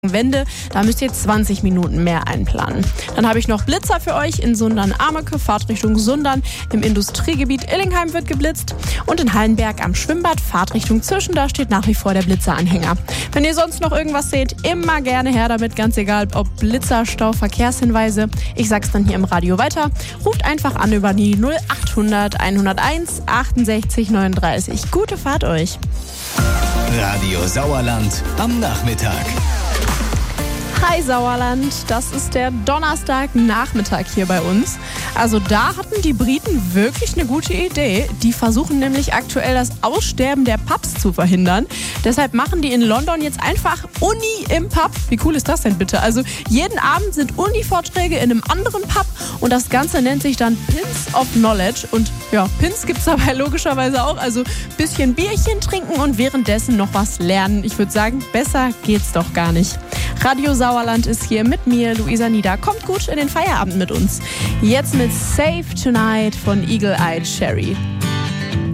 Wende, da müsst ihr 20 Minuten mehr einplanen. Dann habe ich noch Blitzer für euch in Sundern-Ameke, Fahrtrichtung Sundern. Im Industriegebiet Illingheim wird geblitzt. Und in Hallenberg am Schwimmbad, Fahrtrichtung Zirschen, da steht nach wie vor der Blitzeranhänger. Wenn ihr sonst noch irgendwas seht, immer gerne her damit, ganz egal ob Blitzer, Stau, Verkehrshinweise. Ich sag's dann hier im Radio weiter. Ruft einfach an über die 0800 101 68 39. Gute Fahrt euch. Radio Sauerland am Nachmittag. Hi Sauerland, das ist der Donnerstagnachmittag hier bei uns. Also da hatten die Briten wirklich eine gute Idee. Die versuchen nämlich aktuell das Aussterben der Pubs zu verhindern. Deshalb machen die in London jetzt einfach Uni im Pub. Wie cool ist das denn bitte? Also jeden Abend sind Uni-Vorträge in einem anderen Pub und das Ganze nennt sich dann Pints of Knowledge. Und ja, Pins gibt's dabei logischerweise auch. Also bisschen Bierchen trinken und währenddessen noch was lernen. Ich würde sagen, besser geht's doch gar nicht. Radio Sauerland ist hier mit mir, Luisa Nieder. Kommt gut in den Feierabend mit uns. Jetzt mit Save Tonight von Eagle Eyed Cherry.